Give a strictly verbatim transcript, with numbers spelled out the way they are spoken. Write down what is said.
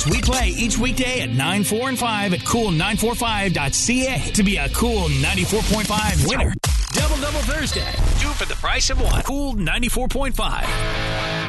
We play each weekday at nine, four, and five at cool nine forty-five dot c a to be a cool ninety-four point five winner. Double Double Thursday. Two for the price of one. Cool ninety-four point five.